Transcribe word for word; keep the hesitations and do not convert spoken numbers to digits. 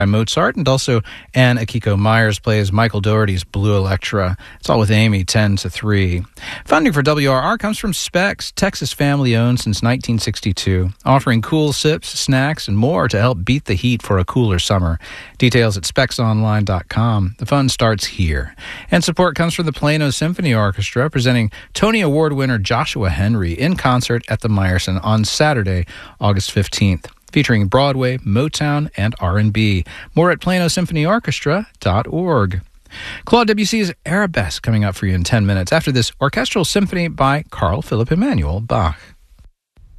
Mozart, and also Anne Akiko Myers plays Michael Dougherty's Blue Electra. It's all with Amy, ten to three. Funding for W R R comes from Specs, Texas family-owned since nineteen sixty-two, offering cool sips, snacks, and more to help beat the heat for a cooler summer. Details at specs online dot com. The fun starts here. And support comes from the Plano Symphony Orchestra, presenting Tony Award winner Joshua Henry in concert at the Meyerson on Saturday, August fifteenth. Featuring Broadway, Motown, and R and B. More at plano symphony orchestra dot org. Claude Debussy's Arabesque coming up for you in ten minutes after this orchestral symphony by Carl Philipp Emanuel Bach.